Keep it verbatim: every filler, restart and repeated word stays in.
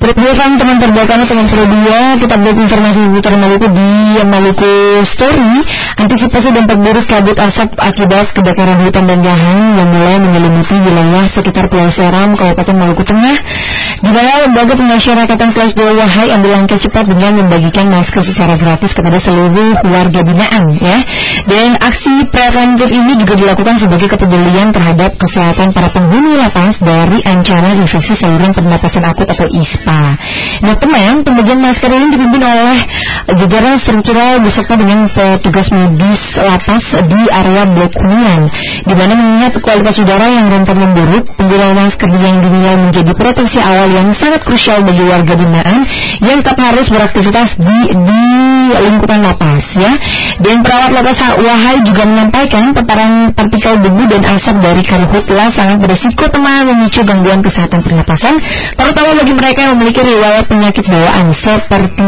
Good morning teman terbaik teman Pro dua. Kita update informasi seputar Maluku di Maluku Story. Antisipasi dampak buruk kabut asap akibat kebakaran hutan dan lahan yang mulai menyelimuti wilayah sekitar Pulau Seram, Kabupaten Maluku Tengah. Di mana lembaga pemasyarakatan kelas dua Wahai ambil langkah cepat dengan membagikan masker secara gratis kepada seluruh warga binaan, ya. Dan aksi preventif ini juga dilakukan sebagai kepedulian terhadap kesehatan para penghuni lapas dari ancaman infeksi saluran pernapasan akut atau I S P A. Nah teman, pembagian masker ini dipimpin oleh jajaran struktural beserta dengan petugas medis lapas di area blok hunian, di mana mengingat kualitas udara yang rentan memburuk, penggunaan masker yang dinilai menjadi proteksi awal yang sangat krusial bagi warga binaan yang tetap harus beraktivitas di, di lingkungan lapas, ya. Dan perawat lapas Wahai juga menyampaikan paparan partikel debu dan asap dari karhutla sangat berisiko teman memicu gangguan kesehatan pernapasan, terutama bagi mereka yang memiliki riwayat penyakit bawaan seperti